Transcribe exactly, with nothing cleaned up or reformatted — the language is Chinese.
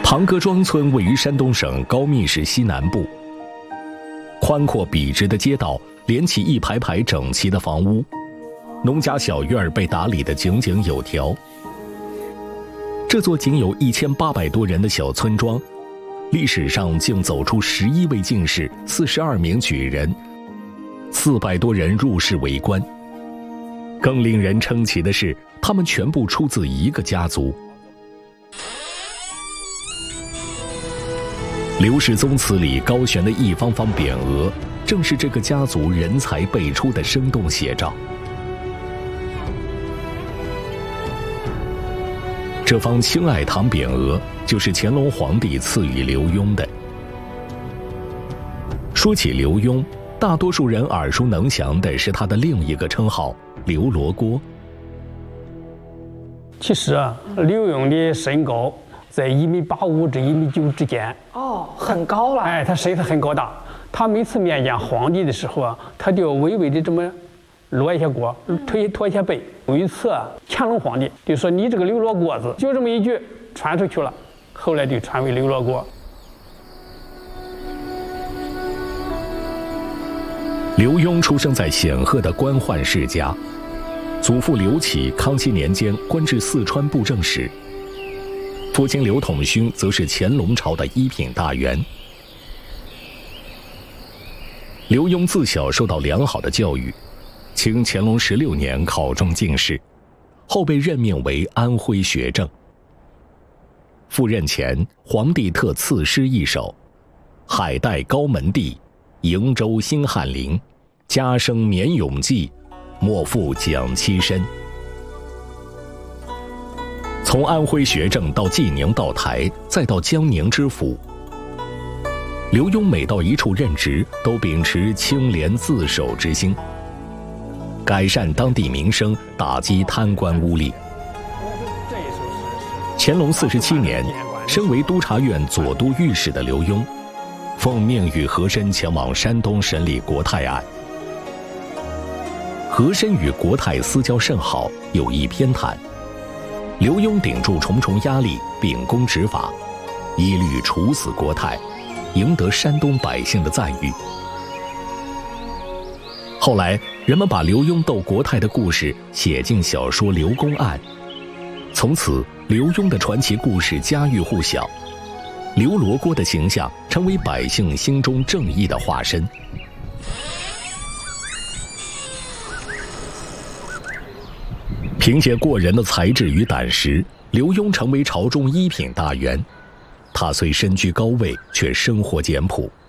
庞各庄村位于山东省高密市西南部，宽阔笔直的街道连起一排排整齐的房屋，农家小院被打理得井井有条。这座仅有一千八百多人的小村庄，历史上竟走出十一位进士、四十二名举人，四百多人入仕为官。更令人称奇的是，他们全部出自一个家族。刘氏宗祠里高悬的一方方匾额，正是这个家族人才辈出的生动写照。这方青爱堂匾额就是乾隆皇帝赐予刘墉的。说起刘墉，大多数人耳熟能详的是他的另一个称号刘罗锅。 其实啊，刘墉的身高在一米八五至一米九之间。 哦，很高了。 哎，他身子很高大。他每次面见皇帝的时候啊，他就微微的这么落一下锅，推驼一下背。有一次啊，乾隆皇帝就说：“你这个刘罗锅子。”就这么一句传出去了，后来就传为刘罗锅。 刘墉出生在显赫的官宦世家，祖父刘启康熙年间官至四川布政使，父亲刘统勋则是乾隆朝的一品大员。刘墉自小受到良好的教育，清乾隆十六年考中进士，后被任命为安徽学政。赴任前，皇帝特赐诗一首：“海带高门第，瀛洲新翰林，家生绵永记，莫负蒋妻身。”从安徽学政到济宁道台，再到江宁知府，刘墉每到一处任职，都秉持清廉自守之心，改善当地民生，打击贪官污吏。乾隆四十七年，身为督察院左都御史的刘墉，奉命与和珅前往山东审理国泰案。和珅与国泰私交甚好，有意偏袒。刘墉顶住重重压力，秉公执法，一律处死国泰，赢得山东百姓的赞誉。后来，人们把刘墉斗国泰的故事写进小说《刘公案》，从此，刘墉的传奇故事家喻户晓，刘罗锅的形象成为百姓心中正义的化身。凭借过人的才智与胆识，刘墉成为朝中一品大员。他虽身居高位，却生活简朴，